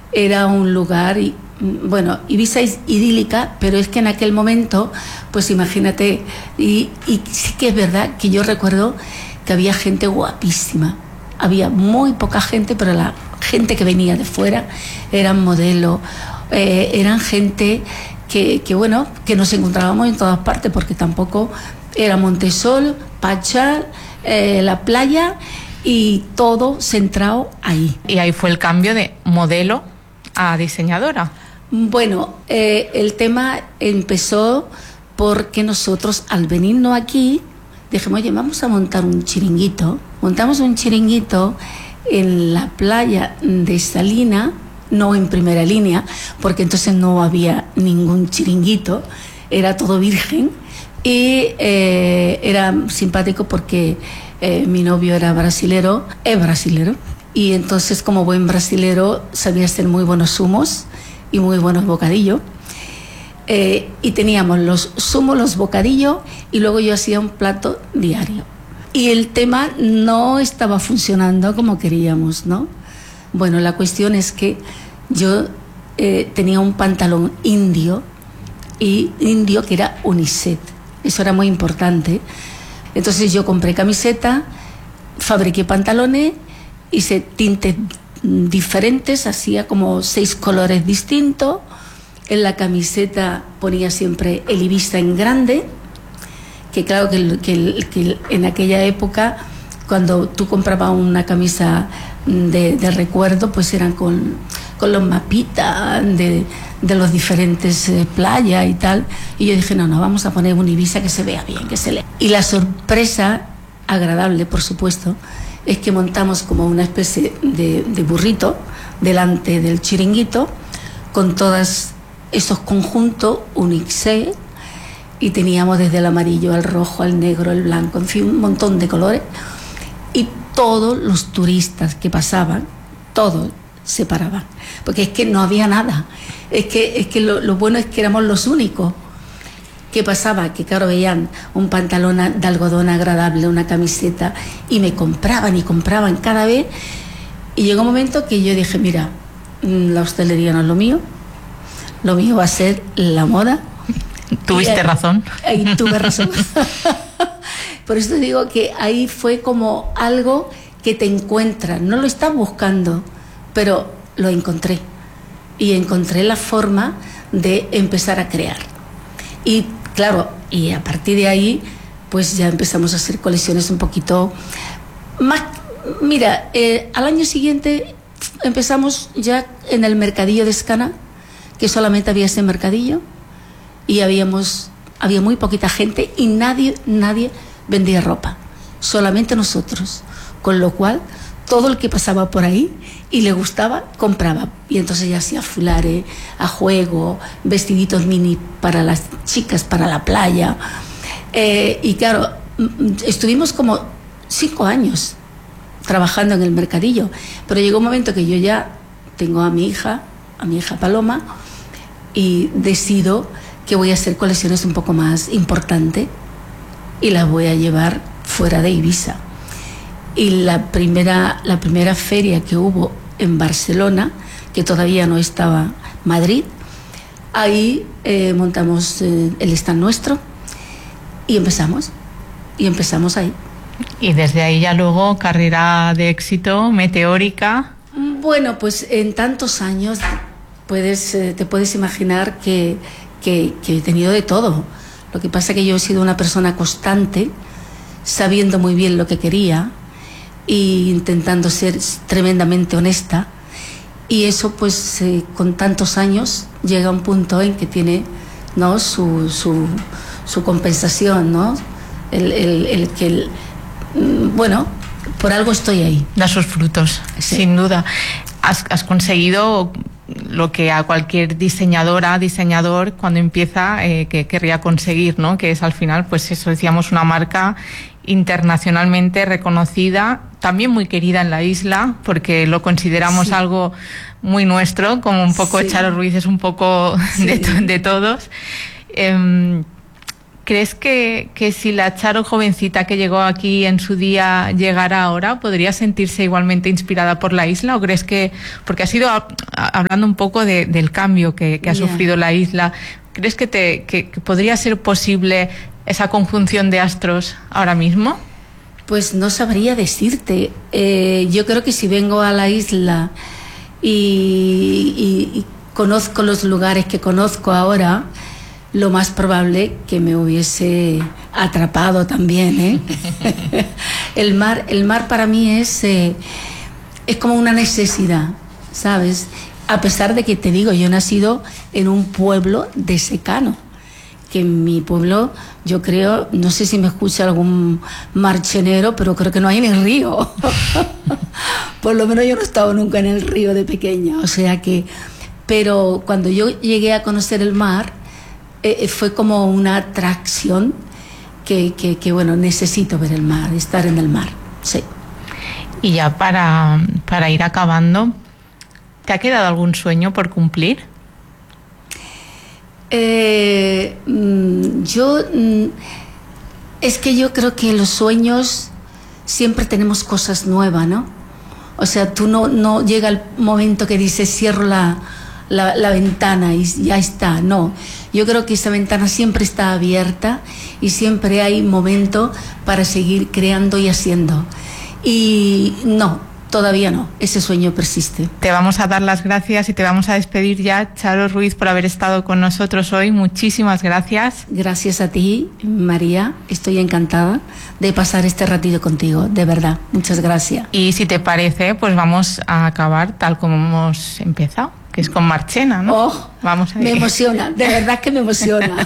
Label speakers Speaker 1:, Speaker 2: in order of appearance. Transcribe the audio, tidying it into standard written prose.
Speaker 1: era un lugar, bueno, Ibiza es idílica, pero es que en aquel momento, pues imagínate, y sí que es verdad que yo recuerdo que había gente guapísima, había muy poca gente, pero la gente que venía de fuera eran modelos, eran gente que bueno, que nos encontrábamos en todas partes, porque tampoco era Montesol, Pachal, la playa y todo centrado ahí.
Speaker 2: Y ahí fue el cambio de modelo a diseñadora.
Speaker 1: Bueno, el tema empezó porque nosotros al venirnos aquí dijimos, oye, vamos a montar un chiringuito. Montamos un chiringuito en la playa de Salina, no en primera línea, porque entonces no había ningún chiringuito, era todo virgen, y era simpático porque mi novio era brasilero, es brasilero, y entonces como buen brasilero sabía hacer muy buenos zumos y muy buenos bocadillos. Y teníamos los zumos, los bocadillos, y luego yo hacía un plato diario. Y el tema no estaba funcionando como queríamos, ¿no? Bueno, la cuestión es que yo tenía un pantalón indio, y indio que era unisex. Eso era muy importante. Entonces yo compré camiseta, fabriqué pantalones, hice tintes diferentes, hacía como 6 colores distintos. En la camiseta ponía siempre el Ibiza en grande, que claro que en aquella época, cuando tú comprabas una camisa de recuerdo, pues eran con los mapitas de los diferentes playas y tal. Y yo dije, no, vamos a poner un Ibiza que se vea bien, que se lea. Y la sorpresa, agradable por supuesto, es que montamos como una especie de burrito delante del chiringuito, con todas esos conjuntos unisex, y teníamos desde el amarillo al rojo, al negro, el blanco, en fin, un montón de colores, y todos los turistas que pasaban, todos se paraban, porque es que no había nada, es que lo bueno es que éramos los únicos. ¿Qué pasaba? Que claro, veían un pantalón de algodón agradable, una camiseta, y me compraban y compraban cada vez, y llegó un momento que yo dije, mira, la hostelería no es lo mío va a ser la moda.
Speaker 2: Tuviste razón.
Speaker 1: Ahí tuve razón. Por eso te digo que ahí fue como algo que te encuentras, no lo estás buscando, pero lo encontré, y encontré la forma de empezar a crear. Y claro, y a partir de ahí pues ya empezamos a hacer colecciones un poquito más. Mira, al año siguiente empezamos ya en el mercadillo de Escana, que solamente había ese mercadillo, y había muy poquita gente, y nadie vendía ropa, solamente nosotros, con lo cual todo el que pasaba por ahí y le gustaba, compraba. Y entonces ya hacía fulares a juego, vestiditos mini para las chicas, para la playa. Y claro, estuvimos como 5 años trabajando en el mercadillo, pero llegó un momento que yo ya tengo a mi hija Paloma, y decido que voy a hacer colecciones un poco más importantes y las voy a llevar fuera de Ibiza. Y la primera feria que hubo en Barcelona, que todavía no estaba Madrid, ahí montamos el stand nuestro y empezamos ahí.
Speaker 2: Y desde ahí ya luego carrera de éxito meteórica.
Speaker 1: Bueno, pues en tantos años te puedes imaginar que he tenido de todo. Lo que pasa es que yo he sido una persona constante, sabiendo muy bien lo que quería e intentando ser tremendamente honesta, y eso pues con tantos años llega a un punto en que tiene, ¿no?, su compensación, ¿no? Bueno, por algo estoy ahí.
Speaker 2: Da sus frutos, sí. Sin duda. Has conseguido lo que a cualquier diseñador cuando empieza que querría conseguir, ¿no? Que es al final, pues eso, decíamos, una marca internacionalmente reconocida, también muy querida en la isla, porque lo consideramos algo muy nuestro, como un poco Charo Ruiz es un poco de todos. ¿Crees que si la Charo jovencita que llegó aquí en su día llegara ahora, podría sentirse igualmente inspirada por la isla? ¿O crees que, porque has ido hablando un poco del cambio que ha sufrido la isla, ¿crees que podría ser posible esa conjunción de astros ahora mismo?
Speaker 1: Pues no sabría decirte. Yo creo que si vengo a la isla y conozco los lugares que conozco ahora, lo más probable que me hubiese atrapado también, ¿eh? El mar para mí es como una necesidad, ¿sabes? A pesar de que te digo, yo he nacido en un pueblo de secano, que en mi pueblo, yo creo, no sé si me escucha algún marchenero, pero creo que no hay ni río. Por lo menos yo no he estado nunca en el río de pequeña, o sea que... Pero cuando yo llegué a conocer el mar, fue como una atracción que bueno, necesito ver el mar, estar en el mar, sí.
Speaker 2: Y ya para ir acabando, ¿te ha quedado algún sueño por cumplir?
Speaker 1: Es que yo creo que los sueños siempre tenemos cosas nuevas, ¿no? O sea, tú no llega el momento que dices cierro la ventana y ya está, no. Yo creo que esa ventana siempre está abierta y siempre hay momento para seguir creando y haciendo. Y no, todavía no, ese sueño persiste.
Speaker 2: Te vamos a dar las gracias y te vamos a despedir ya, Charo Ruiz, por haber estado con nosotros hoy. Muchísimas gracias.
Speaker 1: Gracias a ti, María. Estoy encantada de pasar este ratito contigo, de verdad. Muchas gracias.
Speaker 2: Y si te parece, pues vamos a acabar tal como hemos empezado, que es con Marchena, ¿no?
Speaker 1: Oh,
Speaker 2: vamos a
Speaker 1: me emociona, de verdad que me emociona.